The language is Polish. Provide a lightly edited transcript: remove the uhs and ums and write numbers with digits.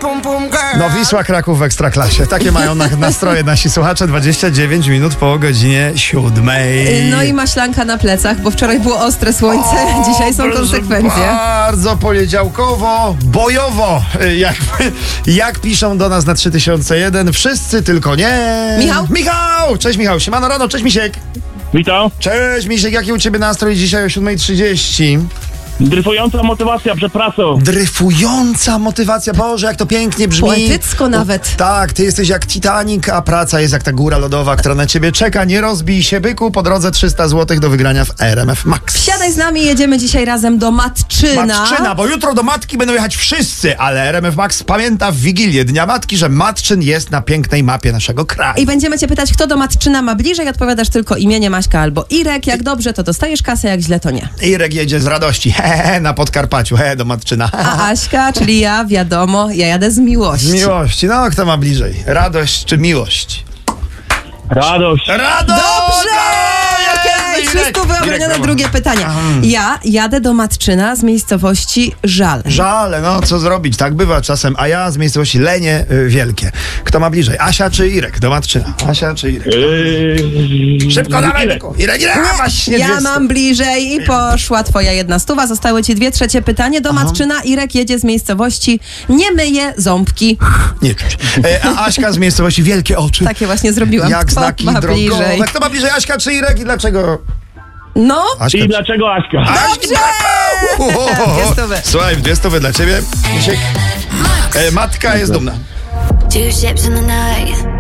No Wisła Kraków w Ekstraklasie. Takie mają nastroje nasi słuchacze. 29 minut po godzinie 7. No i maślanka na plecach, bo wczoraj było ostre słońce, dzisiaj są konsekwencje. Bardzo poniedziałkowo, bojowo. Jak piszą do nas na 3001, wszyscy tylko nie. Michał! Cześć Michał, siemano rano, cześć Misiek. Witam. Cześć Misiek, jaki u ciebie nastrój dzisiaj o 7:30? Dryfująca motywacja przed pracą. Dryfująca motywacja, Boże, jak to pięknie brzmi. Poetycko nawet. Tak, ty jesteś jak Titanic, a praca jest jak ta góra lodowa, która na ciebie czeka. Nie rozbij się, byku, po drodze 300 zł do wygrania w RMF Max. Wsiadaj z nami, jedziemy dzisiaj razem do Matczyna. Matczyna, bo jutro do Matki będą jechać wszyscy, ale RMF Max pamięta w Wigilię Dnia Matki, że Matczyn jest na pięknej mapie naszego kraju. I będziemy cię pytać, kto do Matczyna ma bliżej, odpowiadasz tylko imienie Maśka albo Irek. Jak dobrze, to dostajesz kasę, jak źle, to nie. Irek jedzie z radości, na Podkarpaciu, do Matczyna. A Aśka, czyli ja, wiadomo, ja jadę z miłości. Z miłości, no kto ma bliżej? Radość czy miłość? Radość. Radość! Dobrze! Okej, 300 wybronione drugie pytanie. Ja jadę do Matczyna z miejscowości Żale. Żale, no co zrobić, tak bywa czasem, a ja z miejscowości Lenie Wielkie. Kto ma bliżej, Asia czy Irek do Matczyna? Asia czy Irek? Szybko, dawaj, Irek. Irek, właśnie Ja 200. mam bliżej i poszła twoja 1/100. Zostały ci 2/3 pytanie. Do Matczyna Irek jedzie z miejscowości Nie myje ząbki. Nie czuć. A Aśka z miejscowości Wielkie Oczy. Takie właśnie zrobiłam. Jak Kto znaki ma drogowe. bliżej? Kto ma bliżej, Aśka czy Irek i dlaczego? No, Aśka. I dlaczego Aśka? dobrze! 200. Słuchaj, 200 dla ciebie. Misiek. Matka jest dumna. Two ships in the night.